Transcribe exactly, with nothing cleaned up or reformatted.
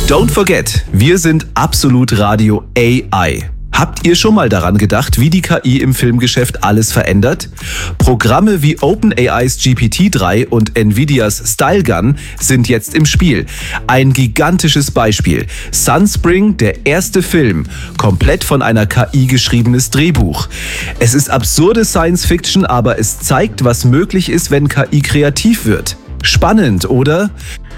Don't forget, wir sind Absolut Radio A I. Habt ihr schon mal daran gedacht, wie die K I im Filmgeschäft alles verändert? Programme wie OpenAIs G P T drei und Nvidias StyleGun sind jetzt im Spiel. Ein gigantisches Beispiel. Sunspring, der erste Film, komplett von einer K I geschriebenes Drehbuch. Es ist absurde Science-Fiction, aber es zeigt, was möglich ist, wenn K I kreativ wird. Spannend, oder?